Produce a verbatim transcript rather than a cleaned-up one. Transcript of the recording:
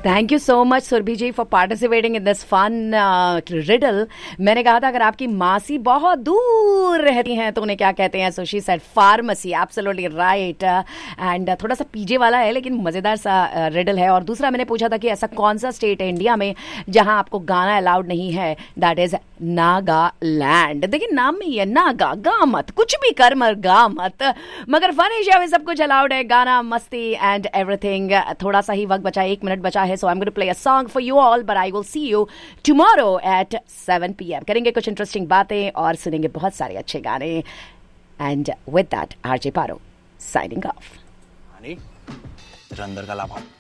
Thank you so much Surabhi ji for participating in this fun riddle. मैंने कहा था अगर आपकी मासी बहुत दूर रहती हैं तो उन्हें क्या कहते हैं. So she said pharmacy. Absolutely right. And थोड़ा सा पीजे वाला है लेकिन मजेदार सा रिडल uh, है. और दूसरा मैंने पूछा था कि ऐसा कौन सा स्टेट है इंडिया में जहां आपको गाना अलाउड नहीं है. That is Nagaland. देखिए नाम में ही है नागा. गा मत, कुछ भी कर मर गा मत. मगर फन एशिया में सब कुछ अलाउड है. गाना, मस्ती एंड एवरीथिंग. थोड़ा सा ही वक्त बचा, एक मिनट बचा है. So I'm going to play a song for you all, but I will see you tomorrow at seven p m. करेंगे कुछ इंटरेस्टिंग बातें और सुनेंगे बहुत सारे अच्छे गाने. And with that, R J Paro signing off. तेरे अंदर का लाभ